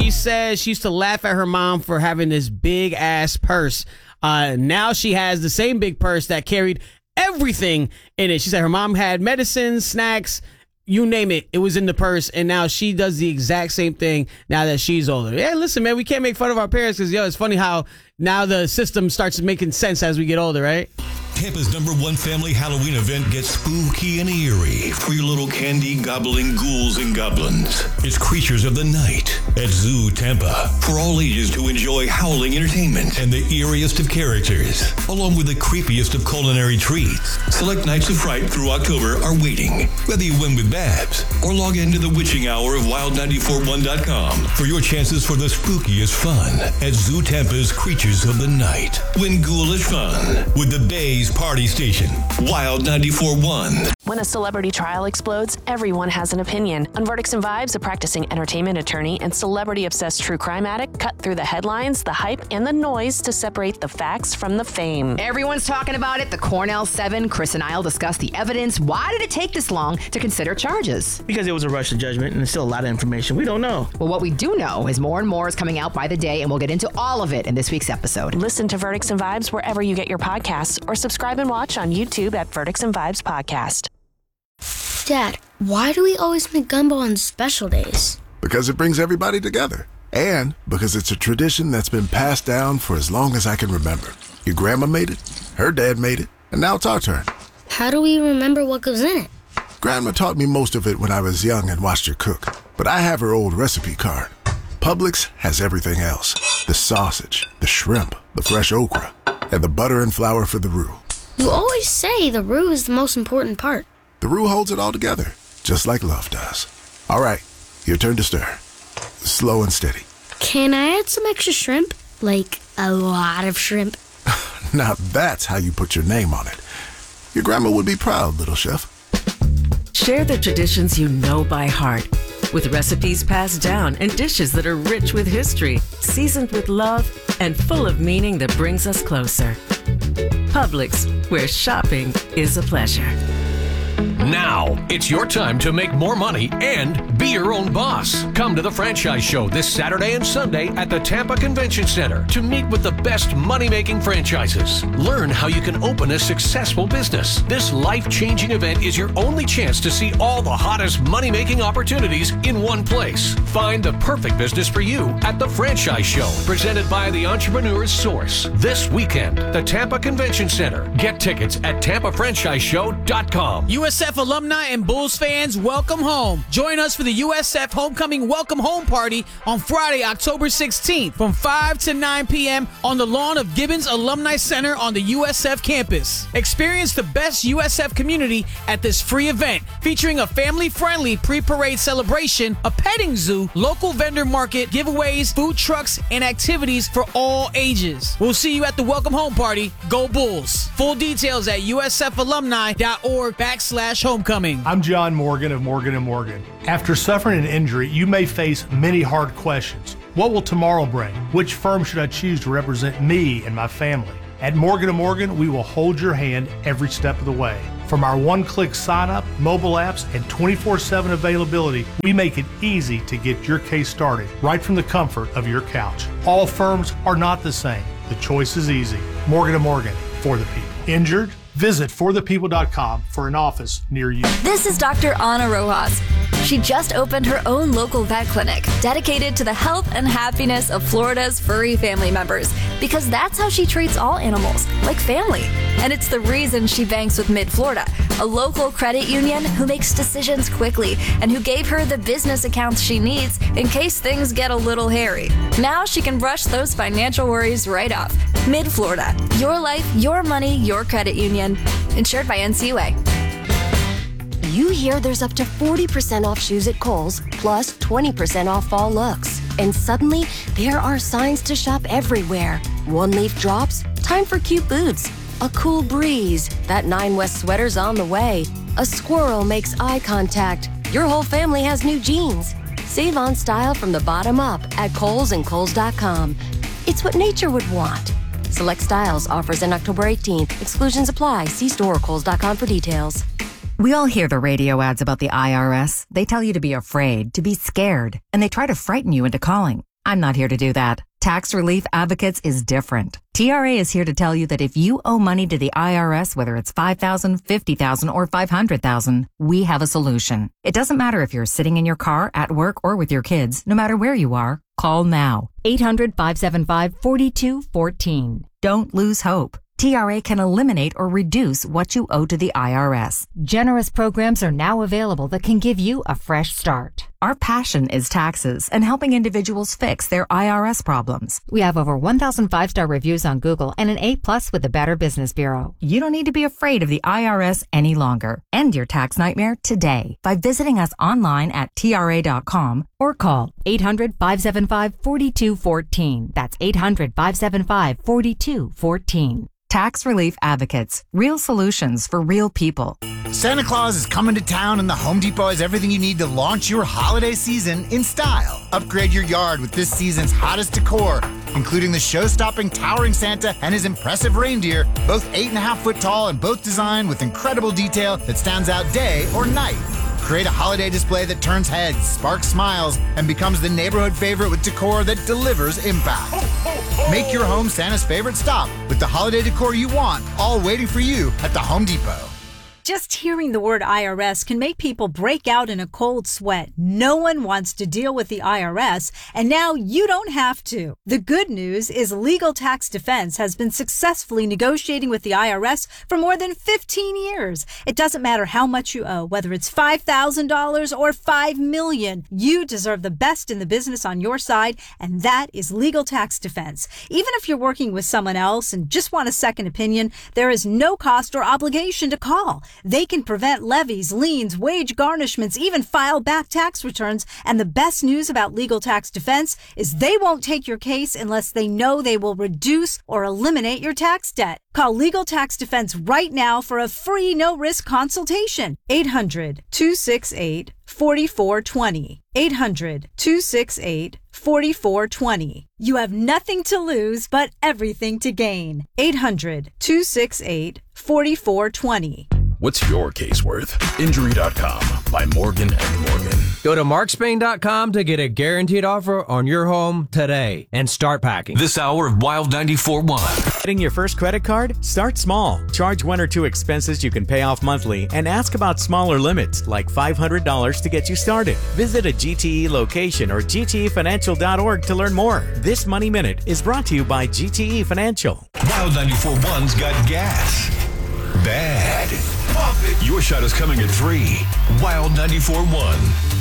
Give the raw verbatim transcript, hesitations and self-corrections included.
She says she used to laugh at her mom for having this big ass purse. Uh, now she has the same big purse that carried everything in it. She said her mom had medicines, snacks, you name it, it was in the purse, and now she does the exact same thing now that she's older. Yeah, listen, man, we can't make fun of our parents because, yo, it's funny how now the system starts making sense as we get older, right? Tampa's number one family Halloween event gets spooky and eerie for your little candy-gobbling ghouls and goblins. It's Creatures of the Night at Zoo Tampa for all ages to enjoy howling entertainment and the eeriest of characters, along with the creepiest of culinary treats. Select nights of fright through October are waiting, whether you win with Babs or log into the witching hour of wild nine four one dot com for your chances for the spookiest fun at Zoo Tampa's Creatures of the Night. Win ghoulish fun with the Bay's Party Station, Wild ninety-four point one. When a celebrity trial explodes, everyone has an opinion. On Verdicts and Vibes, a practicing entertainment attorney and celebrity-obsessed true crime addict cut through the headlines, the hype, and the noise to separate the facts from the fame. Everyone's talking about it. The Cornell Seven. Chris and I'll discuss the evidence. Why did it take this long to consider charges? Because it was a rush to judgment, and there's still a lot of information we don't know. Well, what we do know is more and more is coming out by the day, and we'll get into all of it in this week's episode. Listen to Verdicts and Vibes wherever you get your podcasts, or subscribe and watch on YouTube at Verdicts and Vibes Podcast. Dad, why do we always make gumbo on special days? Because it brings everybody together. And because it's a tradition that's been passed down for as long as I can remember. Your grandma made it, her dad made it, and now it's our turn. How do we remember what goes in it? Grandma taught me most of it when I was young and watched her cook. But I have her old recipe card. Publix has everything else. The sausage, the shrimp, the fresh okra, and the butter and flour for the roux. You always say the roux is the most important part. The roux holds it all together, just like love does. All right, your turn to stir. Slow and steady. Can I add some extra shrimp? Like a lot of shrimp? Now that's how you put your name on it. Your grandma would be proud, little chef. Share the traditions you know by heart with recipes passed down and dishes that are rich with history, seasoned with love, and full of meaning that brings us closer. Publix, where shopping is a pleasure. Now, it's your time to make more money and be your own boss. Come to the Franchise Show this Saturday and Sunday at the Tampa Convention Center to meet with the best money-making franchises. Learn how you can open a successful business. This life-changing event is your only chance to see all the hottest money-making opportunities in one place. Find the perfect business for you at the Franchise Show, presented by the Entrepreneur's Source. This weekend, the Tampa Convention Center. Get tickets at tampa franchise show dot com. U S F alumni and Bulls fans, welcome home. Join us for the U S F Homecoming Welcome Home Party on Friday, October sixteenth from five to nine p.m. on the lawn of Gibbons Alumni Center on the U S F campus. Experience the best U S F community at this free event, featuring a family-friendly pre-parade celebration, a petting zoo, local vendor market, giveaways, food trucks, and activities for all ages. We'll see you at the Welcome Home Party. Go Bulls. Full details at usfalumni.org backslash homecoming. I'm John Morgan of Morgan and Morgan. After suffering an injury, you may face many hard questions. What will tomorrow bring? Which firm should I choose to represent me and my family? At Morgan and Morgan, we will hold your hand every step of the way. From our one-click sign-up, mobile apps, and twenty-four seven availability, we make it easy to get your case started right from the comfort of your couch. All firms are not the same. The choice is easy. Morgan and Morgan, for the people. Injured? Visit for the people dot com for an office near you. This is Doctor Ana Rojas. She just opened her own local vet clinic dedicated to the health and happiness of Florida's furry family members, because that's how she treats all animals, like family. And it's the reason she banks with Mid-Florida, a local credit union who makes decisions quickly and who gave her the business accounts she needs in case things get a little hairy. Now she can brush those financial worries right off. Mid-Florida, your life, your money, your credit union. Insured by N C U A. You hear there's up to forty percent off shoes at Kohl's, plus twenty percent off fall looks. And suddenly, there are signs to shop everywhere. One leaf drops, time for cute boots. A cool breeze, that Nine West sweater's on the way. A squirrel makes eye contact. Your whole family has new jeans. Save on style from the bottom up at Kohl's and Kohl's dot com. It's what nature would want. Select styles, offers in October eighteenth. Exclusions apply. See store or Kohl's dot com for details. We all hear the radio ads about the I R S. They tell you to be afraid, to be scared, and they try to frighten you into calling. I'm not here to do that. Tax Relief Advocates is different. T R A is here to tell you that if you owe money to the I R S, whether it's five thousand dollars, fifty thousand dollars, or five hundred thousand dollars, we have a solution. It doesn't matter if you're sitting in your car, at work, or with your kids. No matter where you are, call now. eight hundred, five seven five, four two one four. Don't lose hope. T R A can eliminate or reduce what you owe to the I R S. Generous programs are now available that can give you a fresh start. Our passion is taxes and helping individuals fix their I R S problems. We have over one thousand five-star reviews on Google and an A plus with the Better Business Bureau. You don't need to be afraid of the I R S any longer. End your tax nightmare today by visiting us online at T R A dot com or call eight hundred, five seven five, four two one four. That's eight hundred, five seven five, four two one four. Tax Relief Advocates. Real solutions for real people. Santa Claus is coming to town and the Home Depot has everything you need to launch your holiday season in style. Upgrade your yard with this season's hottest decor, including the show-stopping towering Santa and his impressive reindeer, both eight and a half foot tall and both designed with incredible detail that stands out day or night. Create a holiday display that turns heads, sparks smiles, and becomes the neighborhood favorite with decor that delivers impact. Make your home Santa's favorite stop with the holiday decor you want, all waiting for you at the Home Depot. Just hearing the word I R S can make people break out in a cold sweat. No one wants to deal with the I R S, and now you don't have to. The good news is Legal Tax Defense has been successfully negotiating with the I R S for more than fifteen years. It doesn't matter how much you owe, whether it's five thousand dollars or five million dollars. You deserve the best in the business on your side, and that is Legal Tax Defense. Even if you're working with someone else and just want a second opinion, there is no cost or obligation to call. They can prevent levies, liens, wage garnishments, even file back tax returns. And the best news about Legal Tax Defense is they won't take your case unless they know they will reduce or eliminate your tax debt. Call Legal Tax Defense right now for a free no-risk consultation. eight hundred, two six eight, four four two zero. eight hundred, two six eight, four four two zero. You have nothing to lose but everything to gain. eight hundred, two six eight, four four two zero. What's your case worth? Injury dot com by Morgan and Morgan. Go to mark spain dot com to get a guaranteed offer on your home today and start packing. This hour of Wild ninety-four point one. Getting your first credit card? Start small. Charge one or two expenses you can pay off monthly and ask about smaller limits like five hundred dollars to get you started. Visit a G T E location or G T E financial dot org to learn more. This Money Minute is brought to you by G T E Financial. Wild ninety-four point one's got gas. Bad. Your shot is coming at three. Wild ninety-four point one.